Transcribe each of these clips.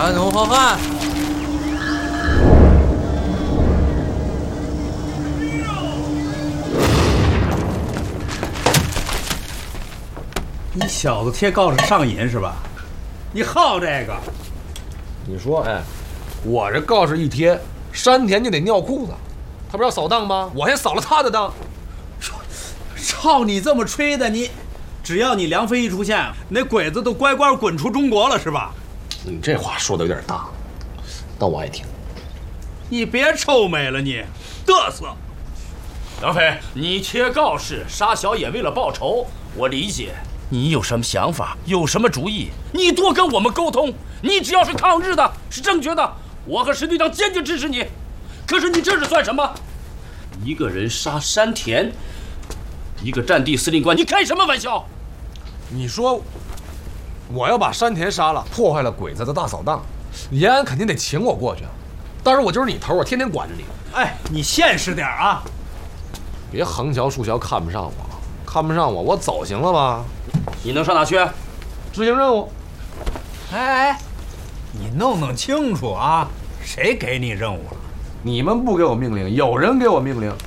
传统好汉。你小子贴告示上瘾是吧？你好这个？ 你说，哎，我这告示一贴，山田就得尿裤子。他不是要扫荡吗？我先扫了他的荡。 照你这么吹的，只要你梁飞一出现，那鬼子都乖乖滚出中国了是吧？ 你这话说的有点大，但我爱听。 你别臭美了你，嘚瑟！ 梁飞，你贴告示杀小野为了报仇，我理解。你有什么想法，有什么主意，你多跟我们沟通。你只要是抗日的，是正确的，我和石队长坚决支持你。可是你这是算什么？一个人杀山田，一个战地司令官，你开什么玩笑？ 你说我要把山田杀了，破坏了鬼子的大扫荡，延安肯定得请我过去。但是我就是你头，我天天管着你。 哎，你现实点啊！ 别横瞧竖瞧看不上我，看不上我，我走行了吗？ 你能上哪去？ 执行任务。 哎，你弄清楚啊，谁给你任务了？ 你们不给我命令，有人给我命令。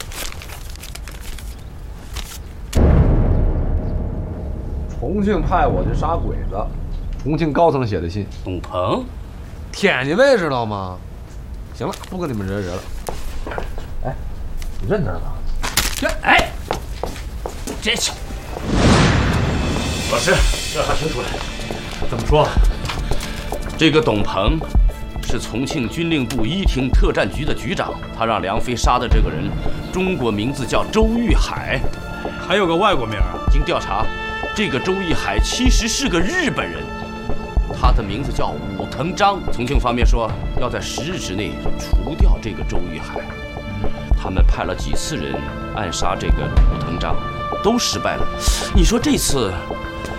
重庆派我去杀鬼子，重庆高层写的信。 董鹏， 天津卫知道吗？行了，不跟你们惹了。哎，你认得吗？ 哎，这是老师，调查清楚了。 怎么说？ 这个董鹏是重庆军令部一厅特战局的局长，他让梁飞杀的这个人，中国名字叫周玉海， 还有个外国名啊？ 经调查，这个周玉海其实是个日本人，他的名字叫武藤章。重庆方面说要在10日之内除掉这个周玉海，他们派了几次人暗杀这个武藤章，都失败了。你说这次